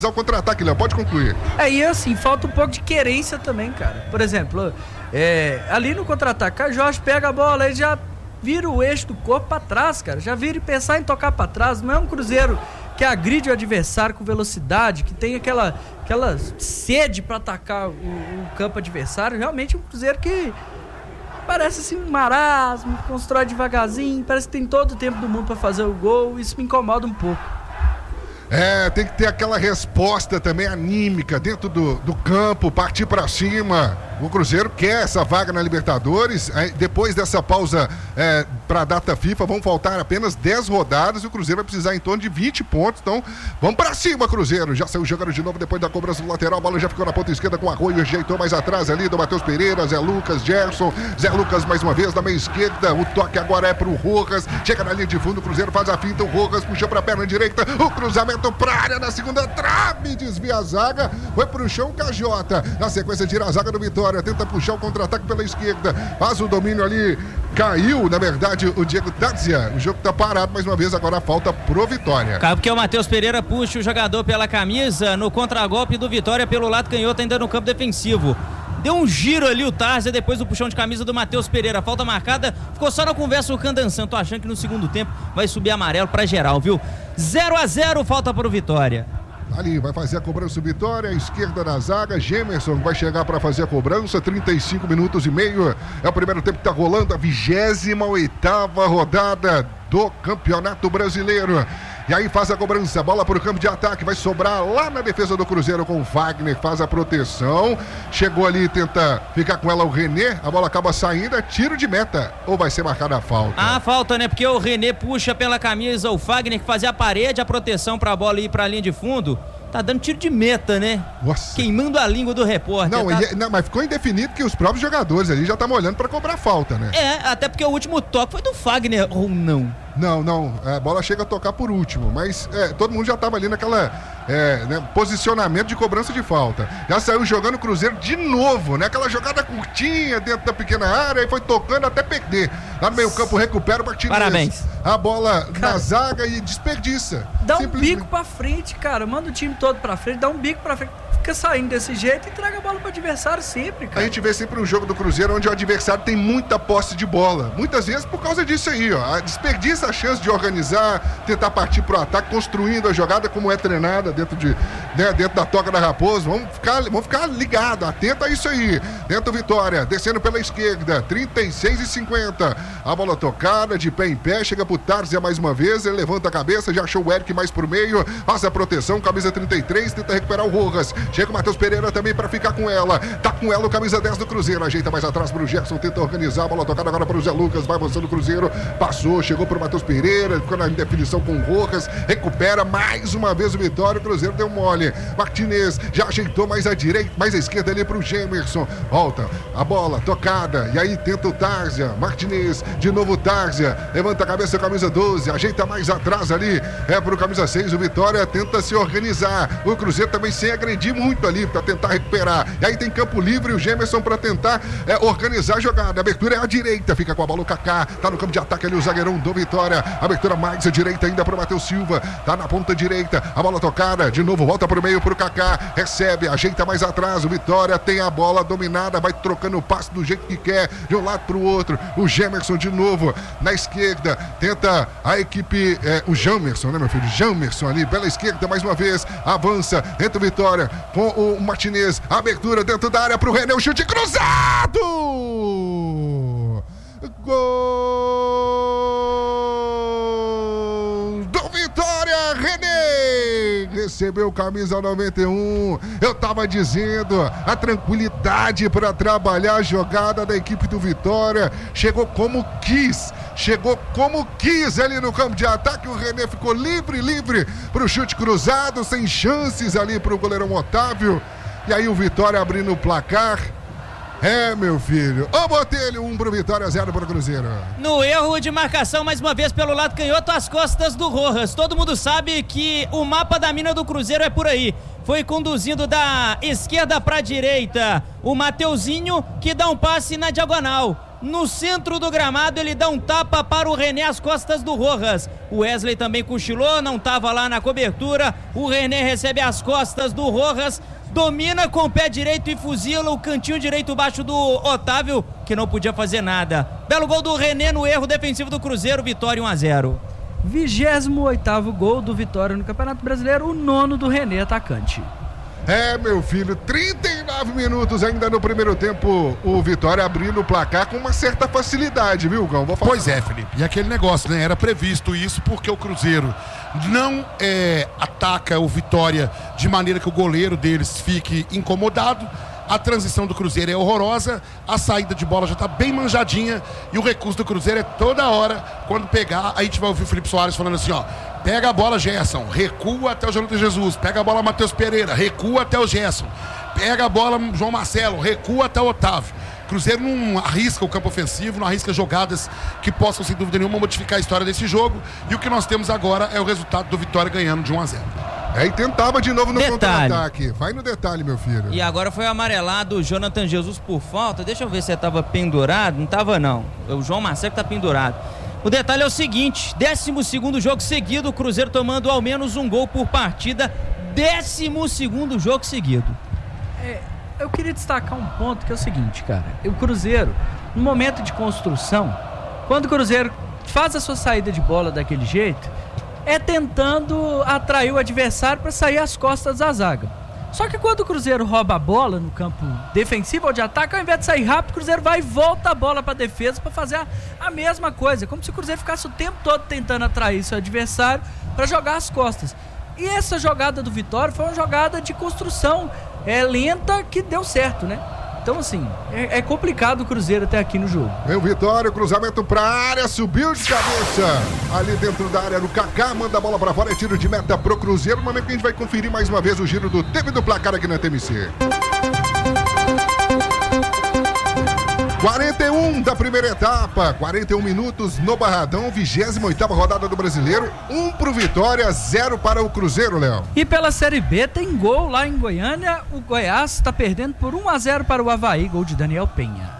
o contra-ataque, Léo, pode concluir. E assim, falta um pouco de querência também, cara. Por exemplo, ali no contra-ataque, o Jorge pega a bola, ele já vira o eixo do corpo pra trás, cara. Já vira e pensar em tocar pra trás. Não é um Cruzeiro que agride o adversário com velocidade, que tem aquela sede pra atacar o campo adversário. Realmente um Cruzeiro que parece assim um marasmo, constrói devagarzinho, parece que tem todo o tempo do mundo pra fazer o gol. Isso me incomoda um pouco. Tem que ter aquela resposta também anímica dentro do campo, partir pra cima. O Cruzeiro quer essa vaga na Libertadores. Depois dessa pausa para a data FIFA, vão faltar apenas 10 rodadas e o Cruzeiro vai precisar em torno de 20 pontos. Então, vamos para cima, Cruzeiro. Já saiu jogando de novo depois da cobrança do lateral. A bola já ficou na ponta esquerda com o Arroio, ajeitou mais atrás ali do Matheus Pereira, Zé Lucas, Gerson. Zé Lucas mais uma vez na meia esquerda. O toque agora é pro Rojas. Chega na linha de fundo, o Cruzeiro faz a finta. O Rojas puxou para a perna direita. O cruzamento para área na segunda trave. Desvia a zaga. Foi pro chão o Cajota. Na sequência, tira a zaga do Vitória. Tenta puxar o contra-ataque pela esquerda. Faz o domínio ali. Caiu, na verdade, o Diego Tárzia. O jogo tá parado mais uma vez, agora falta pro Vitória. Cara, porque o Matheus Pereira puxa o jogador pela camisa no contragolpe do Vitória pelo lado canhoto, ainda no campo defensivo. Deu um giro ali o Tárzia depois do puxão de camisa do Matheus Pereira. Falta marcada, ficou só na conversa o Candanção. Tô achando que no segundo tempo vai subir amarelo pra geral, viu? 0-0, falta pro Vitória. Ali vai fazer a cobrança o Vitória, à esquerda da zaga, Gemerson vai chegar para fazer a cobrança, 35 minutos e meio, é o primeiro tempo que está rolando a 28ª rodada do Campeonato Brasileiro. E aí faz a cobrança, bola para o campo de ataque, vai sobrar lá na defesa do Cruzeiro com o Wagner, faz a proteção, chegou ali, tenta ficar com ela o René, a bola acaba saindo, é tiro de meta, ou vai ser marcada a falta? A falta, né, porque o René puxa pela camisa o Wagner, que fazia a parede, a proteção para a bola ir para a linha de fundo. Tá dando tiro de meta, né? Nossa. Queimando a língua do repórter. Não, mas ficou indefinido que os próprios jogadores ali já estavam olhando para cobrar falta, né? Até porque o último toque foi do Wagner, ou não? Não, a bola chega a tocar por último, mas todo mundo já estava ali naquela posicionamento de cobrança de falta. Já saiu jogando o Cruzeiro de novo, né? Aquela jogada curtinha dentro da pequena área e foi tocando até perder. Lá no meio campo recupera o Martínez. Parabéns. A bola na zaga e desperdiça. Dá um bico pra frente, cara. Manda o time todo pra frente, dá um bico pra frente. Fica saindo desse jeito e entrega a bola pro adversário sempre, cara. A gente vê sempre um jogo do Cruzeiro onde o adversário tem muita posse de bola. Muitas vezes por causa disso aí, ó. Desperdiça a chance de organizar, tentar partir pro ataque, construindo a jogada como é treinada dentro da Toca da Raposa. Vamos ficar ligado, atento a isso aí. Dentro Vitória, descendo pela esquerda, 36:50. A bola tocada, de pé em pé, chega pro Tárzia mais uma vez, ele levanta a cabeça, já achou o Eric mais por meio, faz a proteção, camisa 33, tenta recuperar o Rojas. Chega o Matheus Pereira também para ficar com ela. Tá com ela o camisa 10 do Cruzeiro. Ajeita mais atrás pro Gerson, tenta organizar. A bola tocada agora pro Zé Lucas. Vai avançando o Cruzeiro. Passou, chegou pro Matheus Pereira. Ficou na definição com o Rojas. Recupera mais uma vez o Vitória. O Cruzeiro deu mole. Martínez já ajeitou mais à direita, mais à esquerda ali pro Gemerson. Volta a bola tocada. E aí tenta o Tárzia. Martínez, de novo o Tárzia. Levanta a cabeça, camisa 12. Ajeita mais atrás ali. Pro camisa 6. O Vitória tenta se organizar. O Cruzeiro também sem agredir muito ali para tentar recuperar. E aí tem campo livre, o Gemerson para tentar organizar a jogada. A abertura é à direita, fica com a bola o Kaká. Tá no campo de ataque ali o zagueirão do Vitória. Abertura mais à direita ainda para o Matheus Silva. Tá na ponta direita, a bola tocada. De novo, volta pro meio pro Kaká. Recebe, ajeita mais atrás. O Vitória tem a bola dominada, vai trocando o passe do jeito que quer, de um lado pro outro. O Gemerson de novo na esquerda. Tenta a equipe, o Jamerson, né, meu filho? Jamerson ali pela esquerda mais uma vez. Avança, entra o Vitória com o Martínez, abertura dentro da área pro René, o chute cruzado! Gol do Vitória, René! Recebeu camisa 91. Eu tava dizendo, a tranquilidade para trabalhar a jogada da equipe do Vitória. Chegou como quis ali no campo de ataque. O René ficou livre pro chute cruzado, sem chances ali pro goleirão Otávio. E aí o Vitória abrindo o placar. Meu filho. Ô, Botelho, 1 pro Vitória, 0 pro Cruzeiro. No erro de marcação, mais uma vez pelo lado canhoto, às costas do Rojas. Todo mundo sabe que o mapa da mina do Cruzeiro é por aí. Foi conduzindo da esquerda pra direita o Mateuzinho, que dá um passe na diagonal. No centro do gramado, ele dá um tapa para o René às costas do Rojas. O Wesley também cochilou, não estava lá na cobertura. O René recebe as costas do Rojas, domina com o pé direito e fuzila o cantinho direito baixo do Otávio, que não podia fazer nada. Belo gol do René no erro defensivo do Cruzeiro, vitória 1-0. 28º gol do Vitória no Campeonato Brasileiro, o 9º do René, atacante. Meu filho, 39 minutos ainda no primeiro tempo, o Vitória abrindo o placar com uma certa facilidade, viu, Gão? Pois é, Felipe, e aquele negócio, né? Era previsto isso porque o Cruzeiro não ataca o Vitória de maneira que o goleiro deles fique incomodado. A transição do Cruzeiro é horrorosa, a saída de bola já tá bem manjadinha e o recurso do Cruzeiro é toda hora. Quando pegar, aí a gente vai ouvir o Felipe Soares falando assim, ó: pega a bola, Gerson, recua até o Jonathan Jesus, pega a bola, Matheus Pereira, recua até o Gerson, pega a bola, João Marcelo, recua até o Otávio. Cruzeiro não arrisca o campo ofensivo, não arrisca jogadas que possam, sem dúvida nenhuma, modificar a história desse jogo, e o que nós temos agora é o resultado do Vitória ganhando de 1-0. E tentava de novo no contra-ataque. Vai no detalhe, meu filho. E agora foi amarelado o Jonathan Jesus por falta. Deixa eu ver se ele estava pendurado. Não estava, não. O João Marcelo está pendurado. O detalhe é o seguinte: 12º jogo seguido, o Cruzeiro tomando ao menos um gol por partida. 12º jogo seguido. Eu queria destacar um ponto que é o seguinte, cara. O Cruzeiro, no momento de construção, quando o Cruzeiro faz a sua saída de bola daquele jeito, é tentando atrair o adversário para sair às costas da zaga. Só que quando o Cruzeiro rouba a bola no campo defensivo ou de ataque, ao invés de sair rápido, o Cruzeiro vai e volta a bola para a defesa para fazer a mesma coisa. Como se o Cruzeiro ficasse o tempo todo tentando atrair seu adversário para jogar às costas. E essa jogada do Vitória foi uma jogada de construção lenta que deu certo, né? Então, assim, é complicado o Cruzeiro até aqui no jogo. Vem o Vitória, cruzamento pra área, subiu de cabeça. Ali dentro da área, o Kaká manda a bola pra fora, é tiro de meta pro Cruzeiro. No momento que a gente vai conferir mais uma vez o giro do tempo e do placar aqui na TMC. 41 da primeira etapa, 41 minutos no Barradão, 28ª rodada do Brasileiro, 1 pro Vitória, 0 para o Cruzeiro, Léo. E pela Série B tem gol lá em Goiânia, o Goiás está perdendo por 1-0 para o Avaí, gol de Daniel Penha.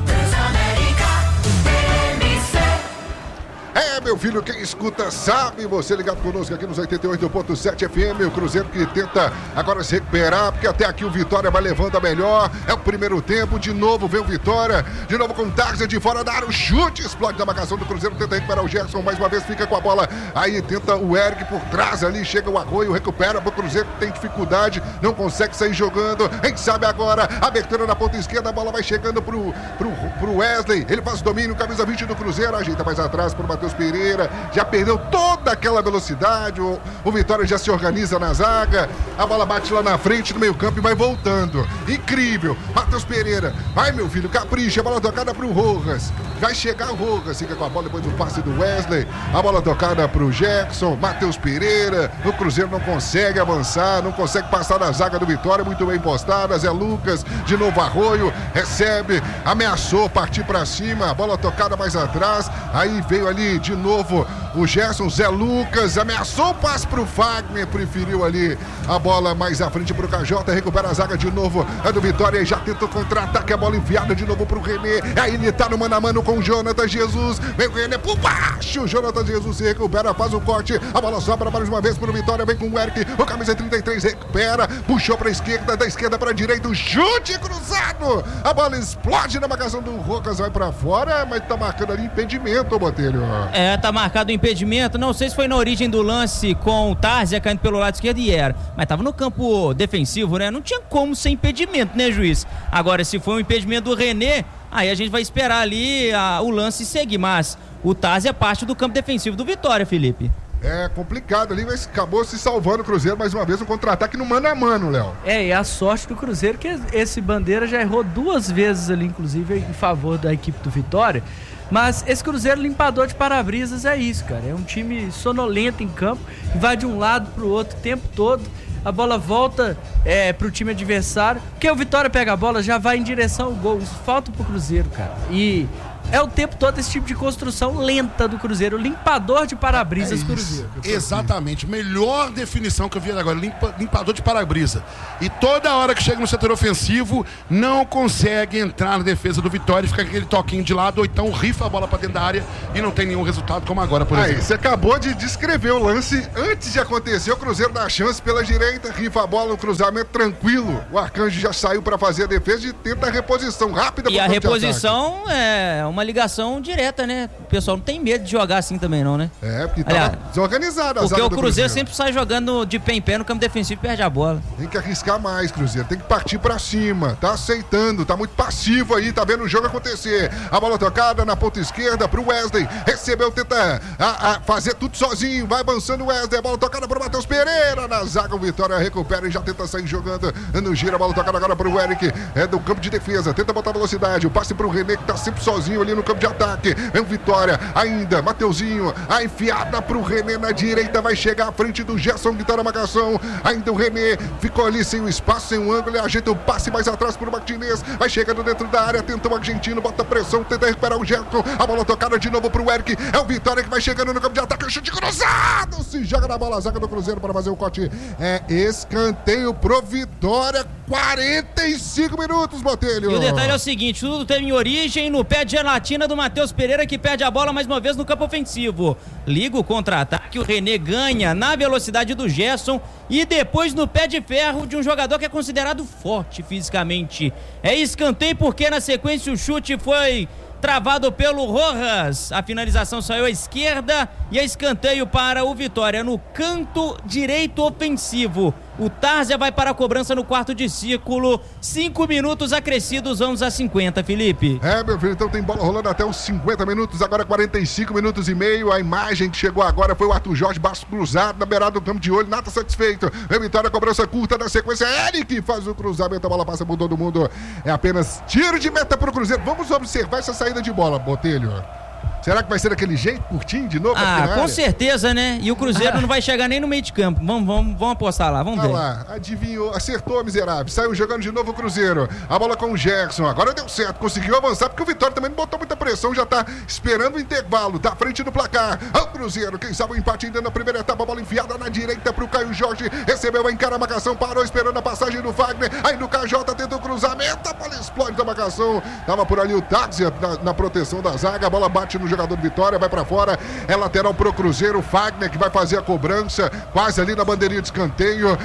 Meu filho, quem escuta sabe, você ligado conosco aqui nos 88.7 FM, o Cruzeiro que tenta agora se recuperar, porque até aqui o Vitória vai levando a melhor, é o primeiro tempo, de novo vem o Vitória, de novo com Tarja de fora da área, o chute, explode na marcação do Cruzeiro, tenta recuperar o Gerson, mais uma vez fica com a bola, aí tenta o Eric por trás ali, chega o Arroio, recupera, o Cruzeiro tem dificuldade, não consegue sair jogando, quem sabe agora, abertura na ponta esquerda, a bola vai chegando pro Wesley, ele faz o domínio, camisa 20 do Cruzeiro, ajeita mais atrás pro Matheus Pereira, já perdeu toda aquela velocidade, o Vitória já se organiza na zaga, a bola bate lá na frente no meio campo e vai voltando, incrível, Matheus Pereira, vai meu filho, capricha, a bola tocada pro Rojas, vai chegar o Rojas, fica com a bola depois do passe do Wesley, a bola tocada pro Jackson, Matheus Pereira, o Cruzeiro não consegue avançar, não consegue passar da zaga do Vitória, muito bem postada, Zé Lucas, de novo Arroio, recebe, ameaçou partir pra cima, a bola tocada mais atrás, aí veio ali de novo o Gerson, Zé Lucas, ameaçou o passe pro Fagner, preferiu ali a bola mais à frente pro KJ, recupera a zaga de novo, é do Vitória, e já tenta o contra-ataque, a bola enfiada de novo pro René, aí ele tá no mano a mano com o Jonathan Jesus, vem o René por baixo, o Jonathan Jesus se recupera, faz o corte, a bola sobra mais uma vez pro Vitória, vem com o Eric, o camisa 33 recupera, puxou pra esquerda, da esquerda pra direita, o chute cruzado, a bola explode na marcação do Rojas, vai pra fora, mas tá marcando ali impedimento, Botelho. Tá marcado o impedimento, não sei se foi na origem do lance com o Tarzia caindo pelo lado esquerdo e era, mas tava no campo defensivo, né? Não tinha como ser impedimento, né, juiz? Agora, se foi um impedimento do René, aí a gente vai esperar ali o lance seguir, mas o Tarzia é parte do campo defensivo do Vitória, Felipe. É complicado ali, mas acabou se salvando o Cruzeiro mais uma vez, um contra-ataque no mano a mano, Léo. E a sorte do Cruzeiro que esse Bandeira já errou 2 vezes ali, inclusive, em favor da equipe do Vitória. Mas esse Cruzeiro limpador de para-brisas é isso, cara. É um time sonolento em campo, que vai de um lado pro outro o tempo todo. A bola volta pro time adversário. Porque o Vitória pega a bola, já vai em direção ao gol. Isso falta pro Cruzeiro, cara. E é o tempo todo esse tipo de construção lenta do Cruzeiro. Limpador de para-brisas Cruzeiro. Exatamente. Melhor definição que eu vi agora. Limpador de para-brisa. E toda hora que chega no setor ofensivo, não consegue entrar na defesa do Vitória e fica aquele toquinho de lado, ou então rifa a bola pra dentro da área e não tem nenhum resultado como agora, por exemplo. Você acabou de descrever o lance antes de acontecer. O Cruzeiro dá chance pela direita, rifa a bola, o cruzamento tranquilo. O Arcanjo já saiu pra fazer a defesa e tenta a reposição rápida. E a reposição é uma ligação direta, né? O pessoal não tem medo de jogar assim também não, né? Porque tava desorganizado a zaga do Porque o Cruzeiro sempre sai jogando de pé em pé no campo defensivo e perde a bola. Tem que arriscar mais, Cruzeiro. Tem que partir pra cima. Tá aceitando, tá muito passivo aí, tá vendo o jogo acontecer. A bola tocada na ponta esquerda pro Wesley. Recebeu, tenta fazer tudo sozinho. Vai avançando o Wesley. A bola tocada pro Matheus Pereira. Na zaga o Vitória recupera e já tenta sair jogando no giro. A bola tocada agora pro Eric. É do campo de defesa. Tenta botar velocidade. O passe pro René que tá sempre sozinho ali no campo de ataque. Vem o Vitória ainda. Mateuzinho. A enfiada pro René na direita. Vai chegar à frente do Gerson que tá na marcação. Ainda o René ficou ali sem o espaço, sem o ângulo. Ele ajeita o passe mais atrás pro Martinez. Vai chegando dentro da área. Tenta o argentino. Bota pressão. Tenta recuperar o Gerson. A bola tocada de novo pro Eric. É o Vitória que vai chegando no campo de ataque. Chute cruzado. Se joga na bola. A zaga do Cruzeiro para fazer o corte. É escanteio pro Vitória. 45 minutos, Botelho. E o detalhe é o seguinte, tudo tem origem no pé de gelatina do Matheus Pereira, que perde a bola mais uma vez no campo ofensivo. Liga o contra-ataque, o René ganha na velocidade do Gerson e depois no pé de ferro de um jogador que é considerado forte fisicamente. É escanteio porque na sequência o chute foi travado pelo Rojas. A finalização saiu à esquerda e é escanteio para o Vitória no canto direito ofensivo. O Tárzia vai para a cobrança no quarto de círculo. 5 minutos acrescidos, vamos a 50, Felipe. Meu filho, então tem bola rolando até os 50 minutos, agora 45 minutos e meio. A imagem que chegou agora foi o Arthur Jorge, baixo cruzado na beirada do campo de olho, nada satisfeito. Vem Vitória, cobrança curta na sequência. Eric faz o cruzamento, a bola passa por todo mundo. É apenas tiro de meta para o Cruzeiro. Vamos observar essa saída de bola, Botelho. Será que vai ser daquele jeito, curtinho, de novo? Com certeza, né? E o Cruzeiro não vai chegar nem no meio de campo. Vamos apostar lá, vamos ver. Lá, adivinhou, acertou, miserável. Saiu jogando de novo o Cruzeiro. A bola com o Gerson. Agora deu certo, conseguiu avançar, porque o Vitória também não botou muita pressão, já tá esperando o intervalo, tá à frente do placar. O Cruzeiro, quem sabe o empate ainda na primeira etapa, a bola enfiada na direita pro Caio Jorge. Recebeu, encara a marcação, parou esperando a passagem do Wagner. Aí no KJ tenta o cruzamento, a bola explode da marcação. Tava por ali o Táxia na proteção da zaga, a bola bate no jogador do Vitória, vai pra fora, é lateral pro Cruzeiro, Wagner que vai fazer a cobrança, quase ali na bandeirinha de escanteio.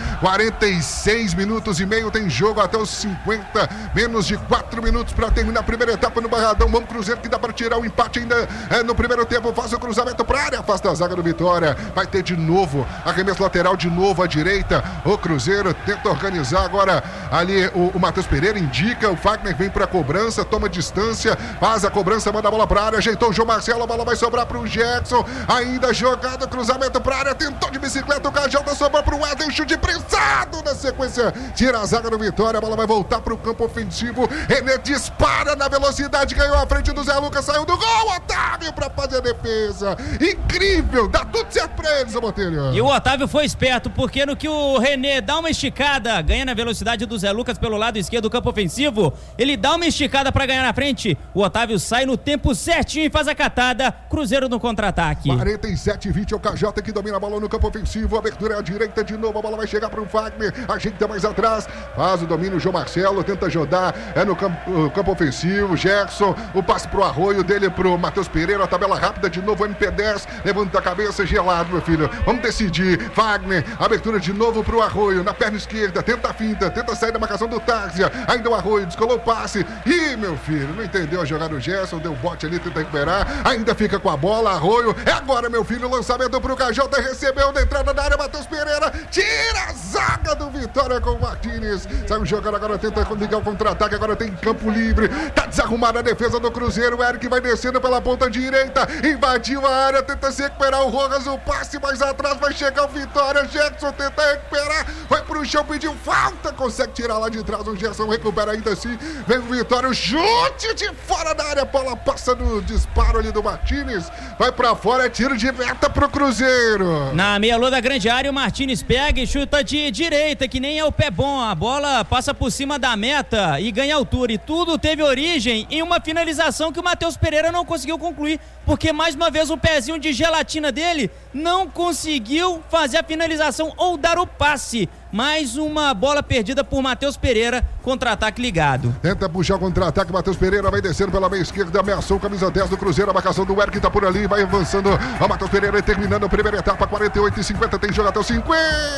46 minutos e meio, tem jogo até os 50, menos de 4 minutos pra terminar a primeira etapa no Barradão. Vamos Cruzeiro que dá pra tirar o empate ainda no primeiro tempo, faz o cruzamento pra área, afasta a zaga do Vitória, vai ter de novo, arremesso lateral de novo à direita, o Cruzeiro tenta organizar agora ali o Matheus Pereira, indica, o Wagner vem pra cobrança, toma distância, faz a cobrança, manda a bola pra área, ajeitou o João Marcelo, a bola vai sobrar pro Jackson, ainda jogada, cruzamento pra área, tentou de bicicleta, o Cajota sobrou pro Wesley, chute prensado, na sequência, tira a zaga do Vitória, a bola vai voltar pro campo ofensivo, René dispara na velocidade, ganhou a frente do Zé Lucas, saiu do gol, Otávio pra fazer a defesa, incrível, dá tudo certo pra eles, Botelho. E o Otávio foi esperto, porque no que o René dá uma esticada, ganha na velocidade do Zé Lucas pelo lado esquerdo do campo ofensivo, ele dá uma esticada pra ganhar na frente, o Otávio sai no tempo certinho e faz a catada, Cruzeiro no contra-ataque. 47-20 é o KJ que domina a bola no campo ofensivo, abertura à direita de novo, a bola vai chegar para o Wagner, ajeita mais atrás, faz o domínio o João Marcelo, tenta ajudar, é no campo ofensivo, Gerson, o passe pro Arroio, dele pro Matheus Pereira, a tabela rápida de novo, MP10, levanta a cabeça, gelado, meu filho, vamos decidir, Wagner, abertura de novo pro Arroio, na perna esquerda, tenta a finta, tenta sair da marcação do Táxia, ainda o Arroio, descolou o passe, ih, meu filho, não entendeu a jogada do Gerson, deu bote ali, tenta recuperar, ainda fica com a bola, Arroio, é agora, meu filho, lançamento pro KJ, recebeu na entrada da área, Matheus Pereira, tira a zaga do Vitória com o Martinez, saiu jogando agora, tenta ligar o contra-ataque, agora tem campo livre, tá desarrumada a defesa do Cruzeiro, o Eric vai descendo pela ponta direita, invadiu a área, tenta se recuperar o Rojas, o passe mais atrás, vai chegar o Vitória, Jackson tenta recuperar, vai pro chão, pediu falta, consegue tirar lá de trás, o Gerson recupera ainda assim, vem o Vitória, o chute de fora da área, a bola passa no disparo ali do Martínez. Vai pra fora, é tiro de meta pro Cruzeiro. Na meia-lua da grande área, o Martínez pega e chuta de direita, que nem é o pé bom. A bola passa por cima da meta e ganha altura. E tudo teve origem em uma finalização que o Matheus Pereira não conseguiu concluir, porque mais uma vez o pezinho de gelatina dele não conseguiu fazer a finalização ou dar o passe. Mais uma bola perdida por Matheus Pereira, contra-ataque ligado. Tenta puxar o contra-ataque, Matheus Pereira vai descendo pela meia esquerda, ameaçou o camisa 10 do Cruzeiro, a marcação do Eric tá por ali, vai avançando a Matheus Pereira, terminando a primeira etapa, 48:50, tem que jogar até os 50.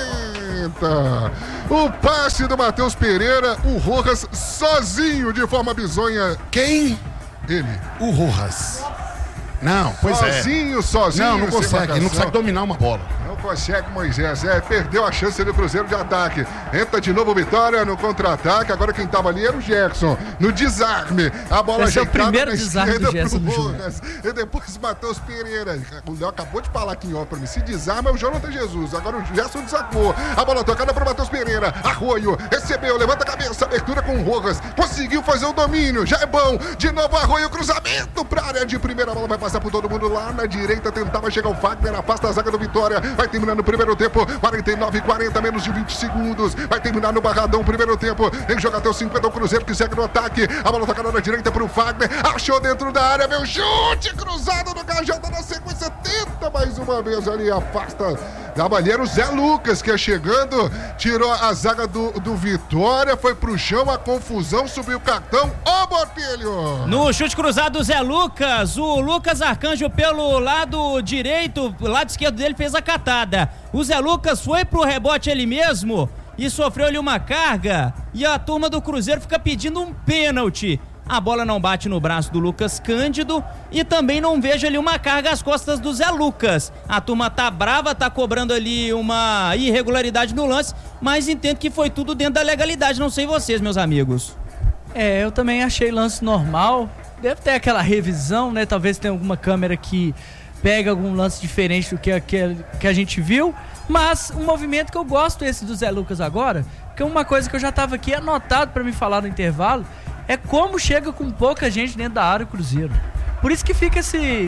O passe do Matheus Pereira, o Rojas sozinho de forma bizonha. Quem? Ele. O Rojas. Não, pois sozinho. Não consegue, não consegue dominar uma bola. Não consegue, Moisés. Perdeu a chance do Cruzeiro de ataque. Entra de novo Vitória no contra-ataque. Agora quem tava ali era o Gerson. No desarme. A bola esse ajeitada é o primeiro na desarme esquerda do Gerson pro no Rojas. E depois Matheus Pereira. O Léo acabou de falar aqui em off pra mim. Se desarma é o Jonathan Jesus. Agora o Gerson desarmou. A bola tocada pro Matheus Pereira. Arroio. Recebeu. Levanta a cabeça. Abertura com o Rojas. Conseguiu fazer o domínio. Já é bom. De novo Arroio. Cruzamento pra área de primeira. A bola vai passar por todo mundo lá na direita. Tentava chegar o Fagner. Afasta a zaga do Vitória. Vai terminando o primeiro tempo. 49:40, menos de 20 segundos. Vai terminar no Barradão o primeiro tempo. Tem que jogar até os 50. O Cruzeiro que segue no ataque. A bola tocada na direita pro Fagner. Achou dentro da área. Veio chute cruzado no Cajado na sequência. Tenta mais uma vez ali. Afasta Trabalheiro o Zé Lucas, que é chegando, tirou a zaga do Vitória, foi pro chão, a confusão, subiu o cartão. Ô, Botelho! No chute cruzado do Zé Lucas, o Lucas Arcanjo pelo lado direito, o lado esquerdo dele fez a catada. O Zé Lucas foi pro rebote ele mesmo e sofreu ali uma carga e a turma do Cruzeiro fica pedindo um pênalti. A bola não bate no braço do Lucas Cândido e também não vejo ali uma carga às costas do Zé Lucas. A turma tá brava, tá cobrando ali uma irregularidade no lance, mas entendo que foi tudo dentro da legalidade, não sei vocês, meus amigos. Eu também achei lance normal. Deve ter aquela revisão, né? Talvez tenha alguma câmera que pega algum lance diferente do que a gente viu. Mas um movimento que eu gosto esse do Zé Lucas agora, que é uma coisa que eu já tava aqui anotado pra me falar no intervalo, é como chega com pouca gente dentro da área o Cruzeiro. Por isso que fica esse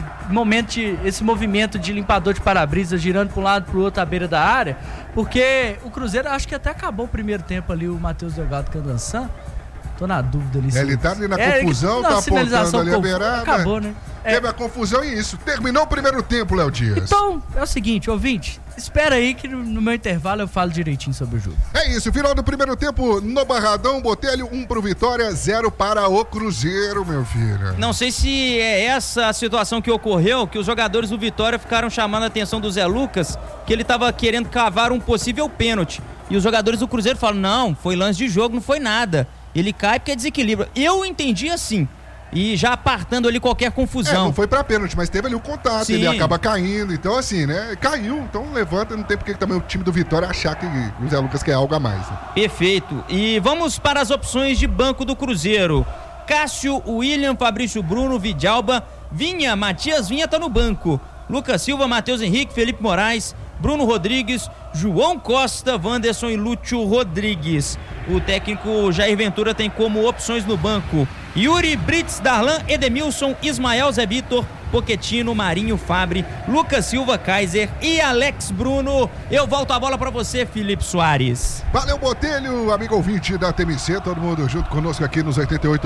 movimento de limpador de para-brisa girando para um lado para o outro à beira da área, porque o Cruzeiro, acho que até acabou o primeiro tempo ali, o Matheus Delgado Candançan. Tô na dúvida ali. Ele tá ali na confusão, tá apontando ali a beirada. Acabou, né? Teve a confusão e isso. Terminou o primeiro tempo, Léo Dias. Então, é o seguinte, ouvinte, espera aí que no meu intervalo eu falo direitinho sobre o jogo. É isso, final do primeiro tempo no Barradão, Botelho, 1 pro Vitória, 0 para o Cruzeiro, meu filho. Não sei se é essa a situação que ocorreu, que os jogadores do Vitória ficaram chamando a atenção do Zé Lucas, que ele tava querendo cavar um possível pênalti. E os jogadores do Cruzeiro falam, não, foi lance de jogo, não foi nada. Ele cai porque é desequilíbrio. Eu entendi assim. E já apartando ali qualquer confusão. Não foi pra pênalti, mas teve ali o contato. Sim. Ele acaba caindo. Então, assim, né? Caiu. Então levanta. Não tem porque também o time do Vitória achar que o Zé Lucas quer algo a mais. Né? Perfeito. E vamos para as opções de banco do Cruzeiro. Cássio, William, Fabrício Bruno, Vidalba, Vinha, Matias Vinha tá no banco. Lucas Silva, Matheus Henrique, Felipe Moraes, Bruno Rodrigues, João Costa, Wanderson e Lúcio Rodrigues. O técnico Jair Ventura tem como opções no banco Yuri, Brits, Darlan, Edemilson, Ismael, Zé Vitor, Pochettino, Marinho, Fabre, Lucas Silva, Kaiser e Alex Bruno. Eu volto a bola pra você, Felipe Soares. Valeu, Botelho, amigo ouvinte da TMC, todo mundo junto conosco aqui nos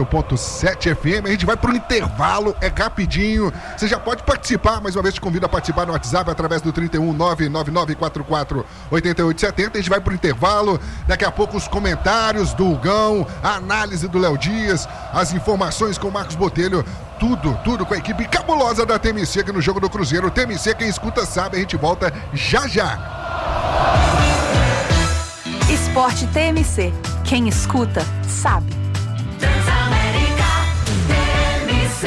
88.7 FM. A gente vai pro intervalo, é rapidinho. Você já pode participar, mais uma vez te convido a participar no WhatsApp através do 31999448870. A gente vai pro intervalo, daqui a pouco os comentários do Hugão, a análise do Léo Dias, as informações com o Marcos Botelho, tudo com a equipe cabulosa da TMC aqui no Jogo do Cruzeiro. TMC, quem escuta sabe, a gente volta já. Esporte TMC, quem escuta sabe. Transamérica TMC.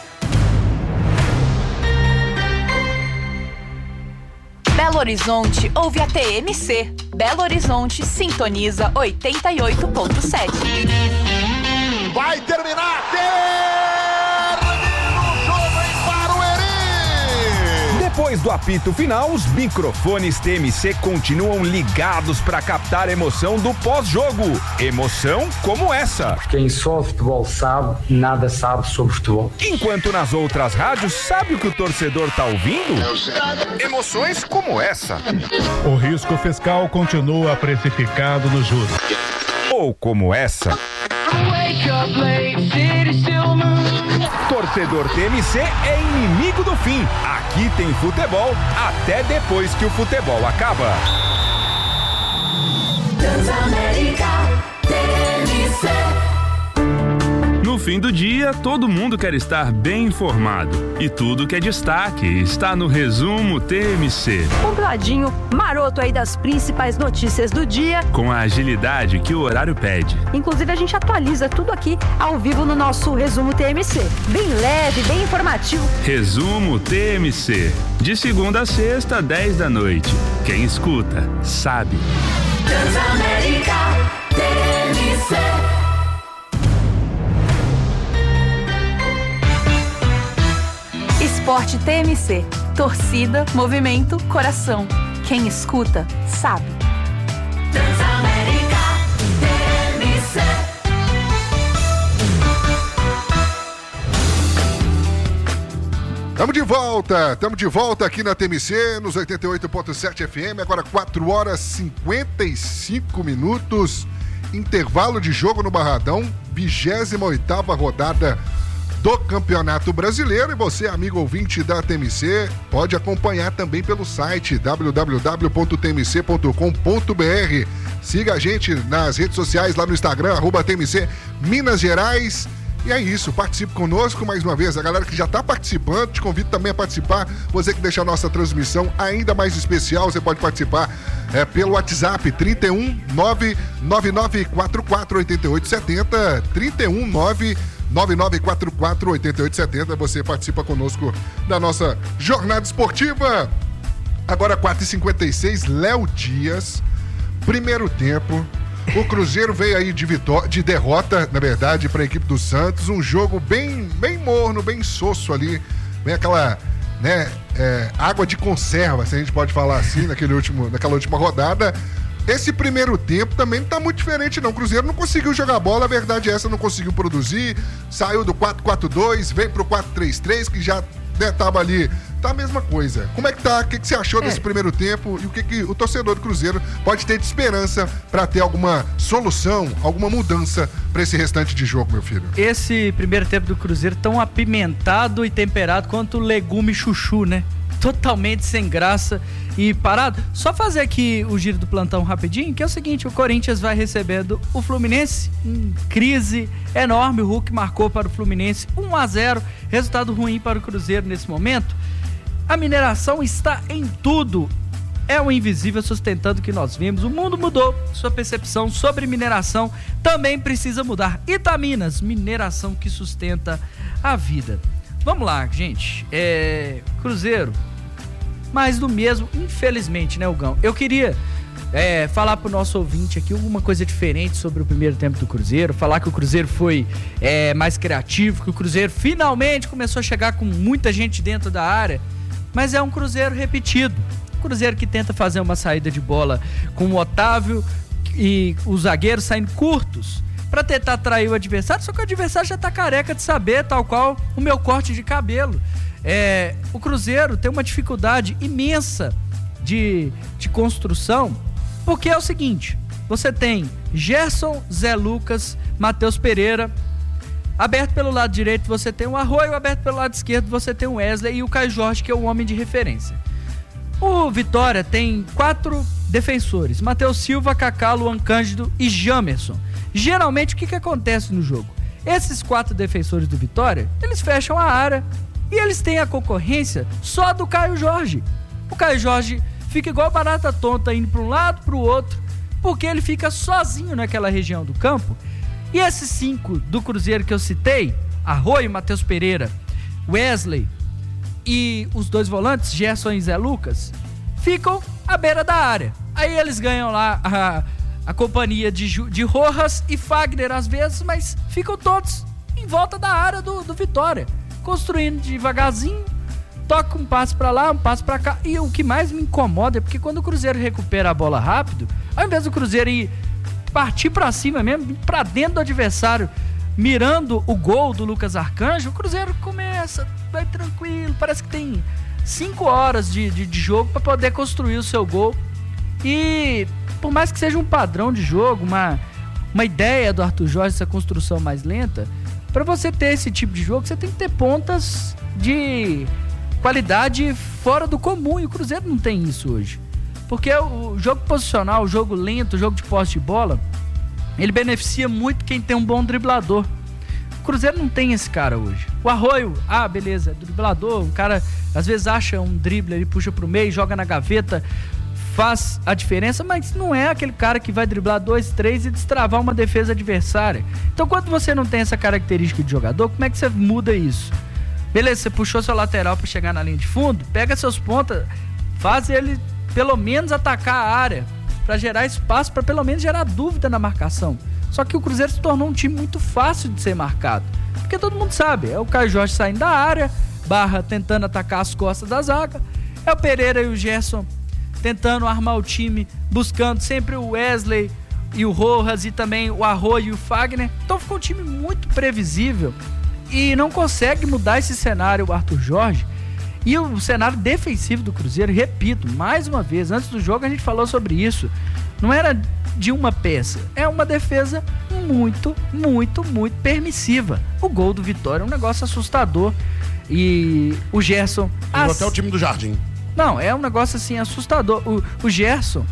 Belo Horizonte ouve a TMC. Belo Horizonte sintoniza 88.7. Vai terminar! Termina o jogo em Barueri! Depois do apito final, os microfones TMC continuam ligados para captar a emoção do pós-jogo. Emoção como essa. Quem só futebol sabe, nada sabe sobre futebol. Enquanto nas outras rádios, sabe o que o torcedor tá ouvindo? Emoções como essa. O risco fiscal continua precificado nos juros. Ou como essa. Torcedor TMC é inimigo do fim. Aqui tem futebol até depois que o futebol acaba. Transamérica TMC. No fim do dia, todo mundo quer estar bem informado. E tudo que é destaque está no Resumo TMC. Compladinho, maroto aí das principais notícias do dia. Com a agilidade que o horário pede. Inclusive, a gente atualiza tudo aqui ao vivo no nosso Resumo TMC. Bem leve, bem informativo. Resumo TMC. De segunda a sexta, 10 da noite. Quem escuta, sabe. Transamérica TMC. Esporte TMC. Torcida, movimento, coração. Quem escuta, sabe. Transamérica TMC. Estamos de volta aqui na TMC, nos 88.7 FM, agora 4 horas 55 minutos, intervalo de jogo no Barradão, 28ª rodada do Campeonato Brasileiro, e você, amigo ouvinte da TMC, pode acompanhar também pelo site www.tmc.com.br. Siga a gente nas redes sociais, lá no Instagram, @TMC Minas Gerais. E é isso, participe conosco mais uma vez. A galera que já está participando, te convido também a participar. Você que deixa a nossa transmissão ainda mais especial, você pode participar pelo WhatsApp 31999448870, 31999448870. Você participa conosco da nossa jornada esportiva. Agora 4h56, Léo Dias, primeiro tempo. O Cruzeiro veio aí de derrota, na verdade, para a equipe do Santos. Um jogo bem morno, bem sosso ali. Bem aquela, né, água de conserva, se a gente pode falar assim, naquela última rodada. Esse primeiro tempo também não tá muito diferente, não. O Cruzeiro não conseguiu jogar bola, a verdade é essa, não conseguiu produzir. Saiu do 4-4-2, veio pro 4-3-3, que já tava ali. Tá a mesma coisa. Como é que tá? O que você achou desse primeiro tempo? E o que o torcedor do Cruzeiro pode ter de esperança para ter alguma solução, alguma mudança para esse restante de jogo, meu filho? Esse primeiro tempo do Cruzeiro tão apimentado e temperado quanto o legume chuchu, né? Totalmente sem graça e parado. Só fazer aqui o giro do plantão rapidinho, que é o seguinte: o Corinthians vai recebendo o Fluminense em crise enorme. O Hulk marcou para o Fluminense 1-0, resultado ruim para o Cruzeiro nesse momento. A mineração está em tudo. É o invisível sustentando o que nós vimos. O mundo mudou. Sua percepção sobre mineração também precisa mudar. Itaminas, mineração que sustenta a vida. Vamos lá, gente. Cruzeiro, mais do mesmo, infelizmente, né, Hugão? Eu queria falar pro nosso ouvinte aqui alguma coisa diferente sobre o primeiro tempo do Cruzeiro, falar que o Cruzeiro foi mais criativo, que o Cruzeiro finalmente começou a chegar com muita gente dentro da área, mas é um Cruzeiro repetido. Um Cruzeiro que tenta fazer uma saída de bola com o Otávio e os zagueiros saindo curtos para tentar atrair o adversário, só que o adversário já tá careca de saber, tal qual o meu corte de cabelo. O Cruzeiro tem uma dificuldade imensa de construção, porque é o seguinte: você tem Gerson, Zé Lucas, Matheus Pereira, aberto pelo lado direito você tem o Arroio, aberto pelo lado esquerdo você tem o Wesley e o Caio Jorge, que é o homem de referência. O Vitória tem 4 defensores: Matheus Silva, Kaká, Luan Cândido e Jamerson. Geralmente o que acontece no jogo? Esses 4 defensores do Vitória, eles fecham a área e eles têm a concorrência só do Caio Jorge. O Caio Jorge fica igual barata tonta, indo para um lado, para o outro, porque ele fica sozinho naquela região do campo. E esses 5 do Cruzeiro que eu citei, Arroio, Matheus Pereira, Wesley e os 2 volantes, Gerson e Zé Lucas, ficam à beira da área. Aí eles ganham lá a companhia de Rojas e Fagner às vezes, mas ficam todos em volta da área do Vitória, construindo devagarzinho, toca um passe pra lá, um passe pra cá. E o que mais me incomoda é porque quando o Cruzeiro recupera a bola rápido, ao invés do Cruzeiro ir partir pra cima mesmo, pra dentro do adversário, mirando o gol do Lucas Arcanjo, o Cruzeiro começa, vai tranquilo, parece que tem 5 horas de jogo pra poder construir o seu gol. E por mais que seja um padrão de jogo, uma ideia do Arthur Jorge, essa construção mais lenta, pra você ter esse tipo de jogo, você tem que ter pontas de qualidade fora do comum, e o Cruzeiro não tem isso hoje. Porque o jogo posicional, o jogo lento, o jogo de posse de bola, ele beneficia muito quem tem um bom driblador. O Cruzeiro não tem esse cara hoje. O Arroio, beleza, driblador, um cara às vezes acha um drible, ele puxa pro meio, joga na gaveta, faz a diferença, mas não é aquele cara que vai driblar 2, 3 e destravar uma defesa adversária. Então, quando você não tem essa característica de jogador, como é que você muda isso? Beleza, você puxou seu lateral para chegar na linha de fundo, pega seus pontas, faz ele pelo menos atacar a área, para gerar espaço, para pelo menos gerar dúvida na marcação. Só que o Cruzeiro se tornou um time muito fácil de ser marcado, porque todo mundo sabe, é o Caio Jorge saindo da área, Barra tentando atacar as costas da zaga, é o Pereira e o Gerson tentando armar o time, buscando sempre o Wesley e o Rojas e também o Arroio e o Fagner. Então ficou um time muito previsível e não consegue mudar esse cenário o Arthur Jorge. E o cenário defensivo do Cruzeiro, repito, mais uma vez, antes do jogo a gente falou sobre isso, não era de uma peça, é uma defesa muito, muito, muito permissiva. O gol do Vitória é um negócio assustador e o Gerson... Até o time do Jardim. Não, é um negócio assim assustador. O Gerson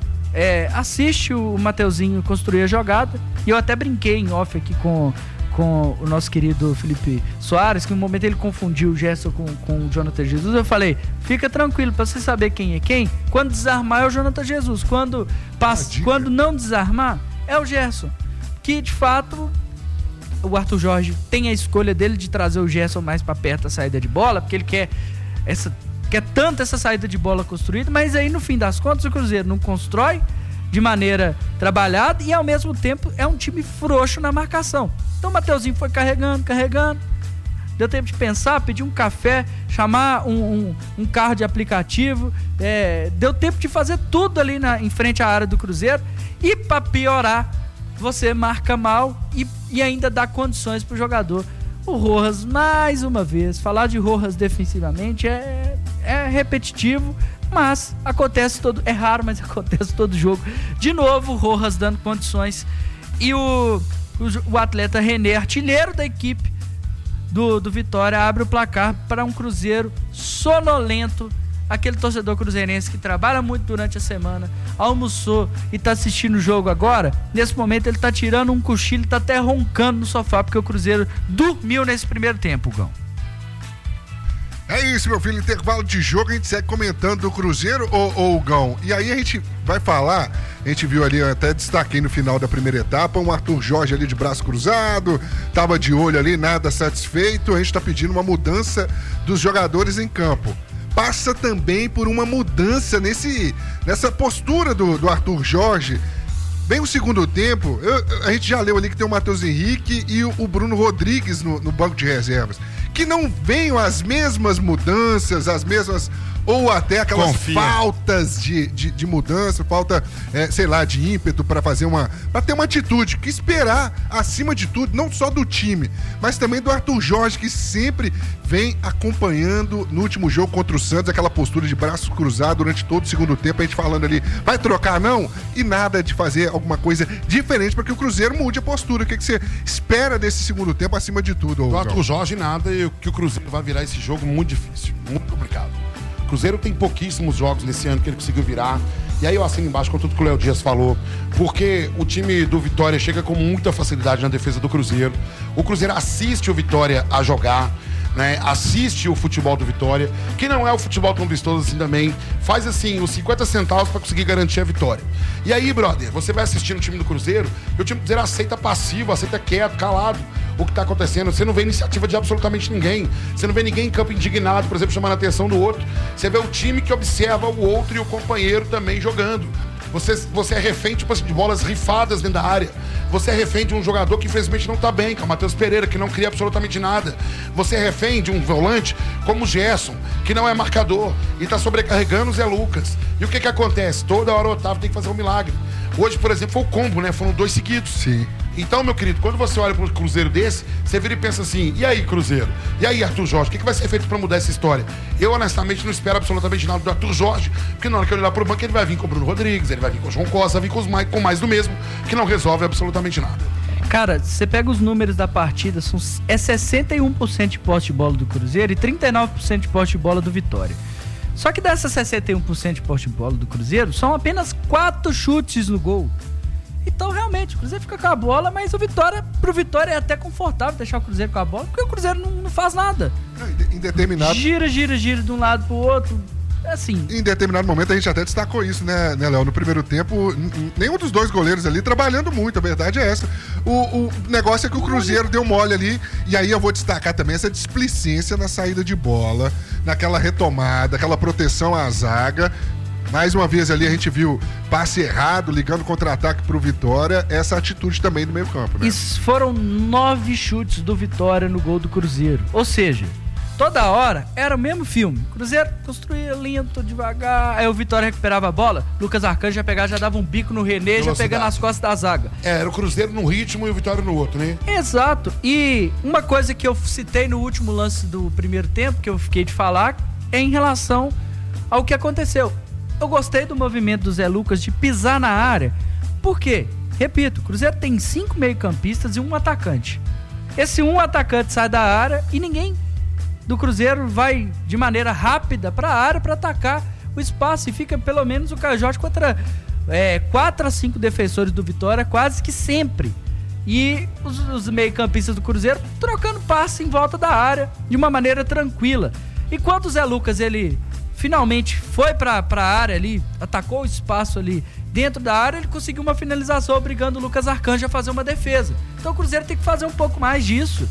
assiste o Mateuzinho construir a jogada, e eu até brinquei em off aqui com o nosso querido Felipe Soares, que no momento ele confundiu o Gerson com o Jonathan Jesus. Eu falei, fica tranquilo, pra você saber quem é quem, quando desarmar é o Jonathan Jesus, quando não desarmar é o Gerson, que de fato o Arthur Jorge tem a escolha dele de trazer o Gerson mais pra perto da saída de bola, porque ele quer tanto essa saída de bola construída, mas aí no fim das contas o Cruzeiro não constrói de maneira trabalhada e ao mesmo tempo é um time frouxo na marcação. Então o Mateuzinho foi carregando, deu tempo de pensar, pedir um café, chamar um carro de aplicativo, deu tempo de fazer tudo ali em frente à área do Cruzeiro, e para piorar, você marca mal e ainda dá condições pro jogador. O Rojas, mais uma vez, falar de Rojas defensivamente é repetitivo, mas é raro, mas acontece todo jogo. De novo, o Rojas dando condições, e o atleta René, artilheiro da equipe do Vitória, abre o placar para um Cruzeiro sonolento. Aquele torcedor cruzeirense que trabalha muito durante a semana, almoçou e tá assistindo o jogo agora, nesse momento ele tá tirando um cochilo, tá até roncando no sofá, porque o Cruzeiro dormiu nesse primeiro tempo, Gão. É isso, meu filho, intervalo de jogo, a gente segue comentando do Cruzeiro, ô Gão. E aí a gente vai falar, a gente viu ali, eu até destaquei no final da primeira etapa, um Arthur Jorge ali de braço cruzado, tava de olho ali, nada satisfeito, a gente tá pedindo uma mudança dos jogadores em campo. Passa também por uma mudança nessa postura do Arthur Jorge. Bem o segundo tempo, a gente já leu ali que tem o Matheus Henrique e o Bruno Rodrigues no banco de reservas, que não venham as mesmas mudanças, as mesmas, ou até aquelas faltas de mudança, falta, de ímpeto para ter uma atitude, que esperar, acima de tudo, não só do time, mas também do Arthur Jorge, que sempre vem acompanhando no último jogo contra o Santos, aquela postura de braço cruzado durante todo o segundo tempo, a gente falando ali, vai trocar não? E nada de fazer alguma coisa diferente para que o Cruzeiro mude a postura. O que você espera desse segundo tempo acima de tudo? Do Arthur Jorge nada, e que o Cruzeiro vai virar esse jogo muito difícil, muito complicado. O Cruzeiro tem pouquíssimos jogos nesse ano que ele conseguiu virar. E aí eu assino embaixo com tudo que o Léo Dias falou, porque o time do Vitória chega com muita facilidade na defesa do Cruzeiro. O Cruzeiro assiste o Vitória a jogar, né? Assiste o futebol do Vitória, que não é o futebol tão vistoso assim também. Faz assim, os 50 centavos para conseguir garantir a vitória. E aí, brother, você vai assistindo o time do Cruzeiro, e o time do Cruzeiro aceita passivo, aceita quieto, calado o que tá acontecendo. Você não vê iniciativa de absolutamente ninguém. Você não vê ninguém em campo indignado, por exemplo, chamando a atenção do outro. Você vê o time que observa o outro e o companheiro também jogando. Você é refém, tipo assim, de bolas rifadas dentro da área. Você é refém de um jogador que infelizmente não tá bem, que é o Matheus Pereira, que não cria absolutamente nada. Você é refém de um volante como o Gerson, que não é marcador e tá sobrecarregando o Zé Lucas. E o que acontece? Toda hora o Otávio tem que fazer um milagre. Hoje, por exemplo, foi o combo, né? Foram 2 seguidos. Sim. Então, meu querido, quando você olha para um Cruzeiro desse, você vira e pensa assim, e aí, Cruzeiro? E aí, Arthur Jorge? O que vai ser feito para mudar essa história? Eu, honestamente, não espero absolutamente nada do Arthur Jorge, porque na hora que eu olhar pro banco, ele vai vir com o Bruno Rodrigues, ele vai vir com o João Costa, vai vir com mais do mesmo, que não resolve absolutamente nada. Cara, você pega os números da partida, é 61% de posse de bola do Cruzeiro e 39% de posse de bola do Vitória. Só que dessas 61% de posse de bola do Cruzeiro, são apenas 4 chutes no gol. Então, realmente, o Cruzeiro fica com a bola, mas pro Vitória é até confortável deixar o Cruzeiro com a bola, porque o Cruzeiro não faz nada. Em determinado... Gira de um lado pro outro, assim... Em determinado momento a gente até destacou isso, né, Léo? No primeiro tempo, nenhum dos 2 goleiros ali trabalhando muito, a verdade é essa. O negócio é que o Cruzeiro deu mole ali, e aí eu vou destacar também essa displicência na saída de bola, naquela retomada, aquela proteção à zaga. Mais uma vez ali a gente viu passe errado, ligando contra-ataque pro Vitória, essa atitude também do meio campo, né? Isso foram 9 chutes do Vitória no gol do Cruzeiro. Ou seja, toda hora era o mesmo filme. O Cruzeiro construía lento, devagar, aí o Vitória recuperava a bola, Lucas Arcanjo já pegava, já dava um bico no René, já pegando nas costas da zaga. Era o Cruzeiro num ritmo e o Vitória no outro, né? Exato. E uma coisa que eu citei no último lance do primeiro tempo, que eu fiquei de falar, é em relação ao que aconteceu. Eu gostei do movimento do Zé Lucas de pisar na área. Por quê? Repito, o Cruzeiro tem 5 meio-campistas e 1 atacante. Esse 1 atacante sai da área e ninguém do Cruzeiro vai de maneira rápida para a área para atacar o espaço. E fica pelo menos o Cajote contra 4 a 5 defensores do Vitória quase que sempre. E os meio-campistas do Cruzeiro trocando passe em volta da área de uma maneira tranquila. E quando o Zé Lucas, ele... finalmente foi pra área ali, atacou o espaço ali dentro da área, ele conseguiu uma finalização obrigando o Lucas Arcanjo a fazer uma defesa. Então o Cruzeiro tem que fazer um pouco mais disso.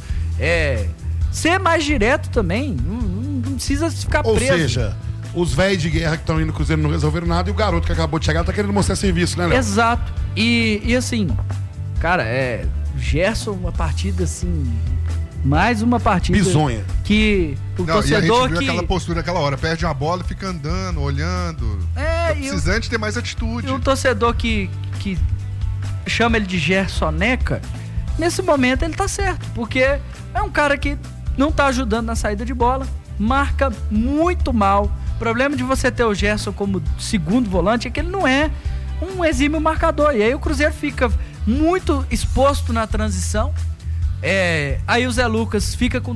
Ser mais direto também, não precisa ficar preso. Ou seja, os velhos de guerra que estão indo no Cruzeiro não resolveram nada e o garoto que acabou de chegar tá querendo mostrar serviço, né, Léo? Exato. E assim, cara, Gerson, uma partida assim... Mais uma partida bizonha. Que o torcedor e a gente viu que... aquela postura naquela hora, perde uma bola, fica andando, olhando. Tá precisando de ter mais atitude. E o torcedor que chama ele de Gersoneca, nesse momento ele tá certo, porque é um cara que não tá ajudando na saída de bola, marca muito mal. O problema de você ter o Gerson como segundo volante é que ele não é um exímio marcador, e aí o Cruzeiro fica muito exposto na transição. Aí o Zé Lucas fica com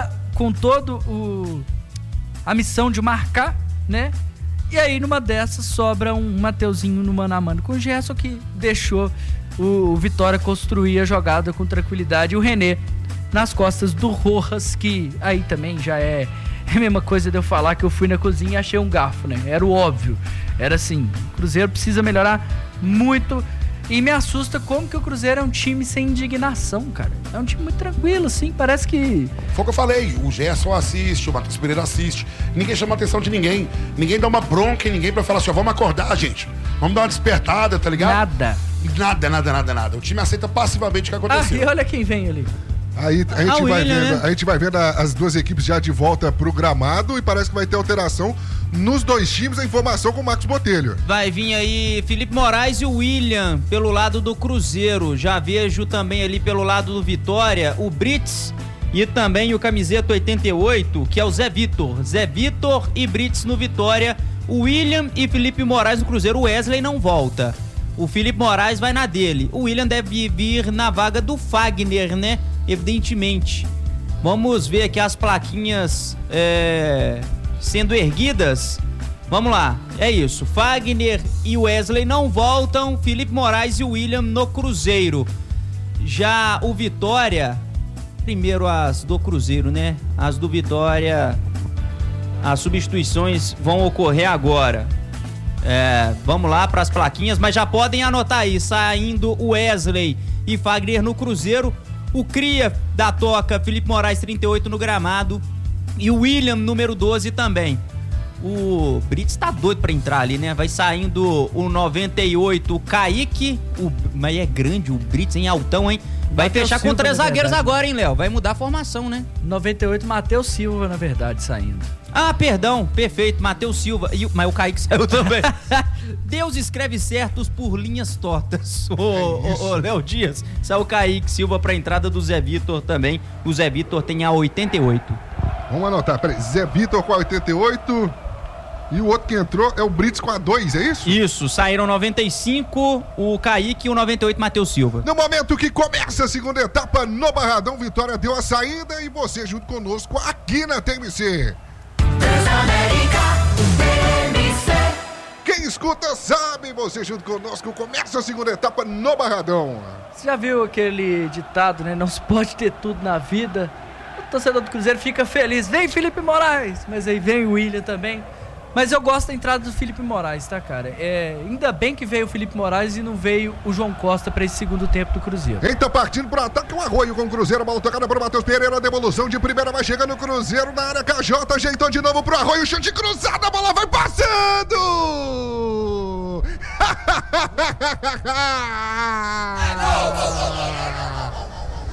a missão de marcar, né? E aí numa dessas sobra um Mateuzinho no mano a mano com o Gerson, que deixou o Vitória construir a jogada com tranquilidade. E o René nas costas do Rojas, que aí também já é a mesma coisa de eu falar que eu fui na cozinha e achei um garfo, né? Era o óbvio. Era assim, o Cruzeiro precisa melhorar muito. E me assusta como que o Cruzeiro é um time sem indignação, cara. É um time muito tranquilo, assim, parece que... Foi o que eu falei, o Gerson assiste, o Matheus Pereira assiste. Ninguém chama a atenção de ninguém. Ninguém dá uma bronca em ninguém pra falar assim, ó, vamos acordar, gente. Vamos dar uma despertada, tá ligado? Nada. O time aceita passivamente o que aconteceu. E olha quem vem ali. Aí a gente vai vendo as 2 equipes já de volta pro gramado e parece que vai ter alteração nos 2 times. A informação com o Marcos Botelho. Vai vir aí Felipe Moraes e o William pelo lado do Cruzeiro. Já vejo também ali pelo lado do Vitória o Brits e também o camiseta 88, que é o Zé Vitor. Zé Vitor e Brits no Vitória. O William e Felipe Moraes no Cruzeiro. O Wesley não volta. O Felipe Moraes vai na dele. O William deve vir na vaga do Fagner, né? Evidentemente. Vamos ver aqui as plaquinhas sendo erguidas. Vamos lá, é isso. Fagner e Wesley não voltam. Felipe Moraes e William no Cruzeiro. Já o Vitória, primeiro as do Cruzeiro, né? As do Vitória, as substituições vão ocorrer agora. Vamos lá para as plaquinhas, mas já podem anotar aí, saindo o Wesley e Fagner no Cruzeiro, o Cria da Toca, Felipe Moraes 38 no gramado e o William número 12 também. O Brits tá doido pra entrar ali, né? Vai saindo o 98, o Kaique. Mas é grande o Brits, hein? Altão, hein? Vai fechar com 3 zagueiros agora, hein, Léo? Vai mudar a formação, né? 98, Matheus Silva, na verdade, saindo. Ah, perdão, perfeito, Matheus Silva. Mas o Kaique saiu também. Deus escreve certos por linhas tortas. Ô, Léo Dias, saiu o Kaique Silva pra entrada do Zé Vitor também. O Zé Vitor tem a 88. Vamos anotar, peraí. Zé Vitor com a 88. E o outro que entrou é o Brits com a 2, é isso? Isso, saíram 95, o Kaique e o 98, Matheus Silva. No momento que começa a segunda etapa no Barradão, Vitória deu a saída e você junto conosco aqui na TMC. Transamérica, TMC. Quem escuta sabe, você junto conosco, começa a segunda etapa no Barradão. Você já viu aquele ditado, né? Não se pode ter tudo na vida. O torcedor do Cruzeiro fica feliz. Vem Felipe Moraes, mas aí vem o William também. Mas eu gosto da entrada do Felipe Moraes, tá, cara? Ainda bem que veio o Felipe Moraes e não veio o João Costa pra esse segundo tempo do Cruzeiro. Eita, partindo pro ataque, o Arroio com o Cruzeiro, a bola tocada pro Matheus Pereira, devolução de primeira, vai chegando o Cruzeiro na área, KJ ajeitou de novo pro Arroio, chute cruzado, a bola vai passando!